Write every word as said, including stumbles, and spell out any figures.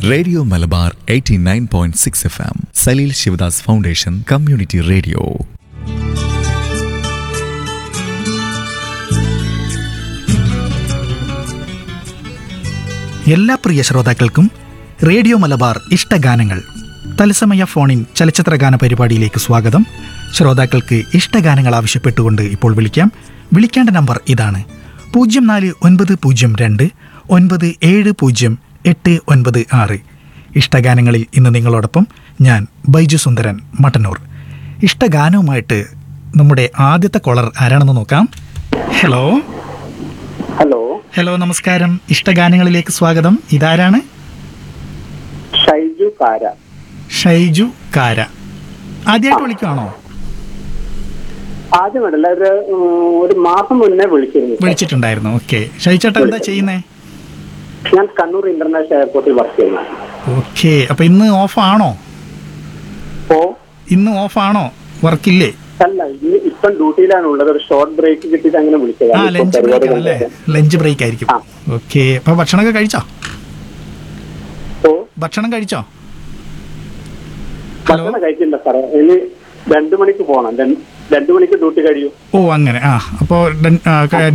Radio Malabar eighty nine point six F M Saleel Sivadas foundation community radio. എല്ലാ പ്രിയ ശ്രോതാക്കൾക്കും radio Malabar ഇഷ്ടഗാനങ്ങൾ തത്സമയ ഫോണിൻ ചലച്ചിത്രഗാന പരിപാടിയിലേക്ക് സ്വാഗതം. ശ്രോതാക്കൾക്ക് ഇഷ്ടഗാനങ്ങൾ ആവശ്യപ്പെട്ടുകൊണ്ട് ഇപ്പോൾ വിളിക്കാം. വിളിക്കേണ്ട നമ്പർ ഇതാണ്: പൂജ്യം നാല് ഒൻപത് പൂജ്യം രണ്ട് ഒൻപത് ഏഴ് പൂജ്യം എട്ട് ഒൻപത് ആറ്. ഇഷ്ടഗാനങ്ങളിൽ ഇന്ന് നിങ്ങളോടൊപ്പം ഞാൻ ബൈജു സുന്ദരൻ മട്ടന്നൂർ. ഇഷ്ടഗാനവുമായിട്ട് നമ്മുടെ ആദ്യത്തെ കോളർ ആരാണെന്ന് നോക്കാം. ഹലോ ഹലോ ഹലോ നമസ്കാരം. ഇഷ്ടഗാനങ്ങളിലേക്ക് സ്വാഗതം. ഇതാരാണ്? ഷൈജു കാര. ഷൈജു കാര. ആദ്യമായിട്ട് വിളിക്കുവാണോ? ആദ്യമല്ല, ഒരു ഒരു മാസം മുന്നേ വിളിച്ചിരുന്നു. വിളിച്ചിട്ടുണ്ടായിരുന്നു. ഓക്കെ. ഷൈചേട്ടാ എന്താ ചെയ്യുന്നേ? ഞാൻ കണ്ണൂർ ഇന്റർനാഷണൽ എയർപോർട്ടിൽ വർക്ക് ചെയ്യുന്നു. ഓക്കെ. അപ്പൊ ഇന്ന് ഓഫ് ആണോ? ഓ, ഇന്ന് ഓഫ് ആണോ? വർക്കില്ലേ? അല്ല, ഇന്ന് ഇപ്പം ഡ്യൂട്ടിയിലാണ് ഉള്ളത്. ഒരു ഷോർട്ട് ബ്രേക്ക് കിട്ടിയിട്ട് അങ്ങനെ ആ, വിളിച്ചതാണ്. ലഞ്ച് ബ്രേക്ക് ആണല്ലേ? ലഞ്ച് ബ്രേക്ക് ആയിരിക്കും. ഓക്കെ. അപ്പൊ ഭക്ഷണമൊക്കെ കഴിച്ചോ? ഓ, ഭക്ഷണം കഴിച്ചോ? ഹലോ. ഭക്ഷണം കഴിച്ചില്ല സാറേ. ഇനി രണ്ടു മണിക്ക് പോകണം. രണ്ടു മണിക്ക് ഡ്യൂട്ടി കഴിയും. ഓ, അങ്ങനെ. ആ, അപ്പോ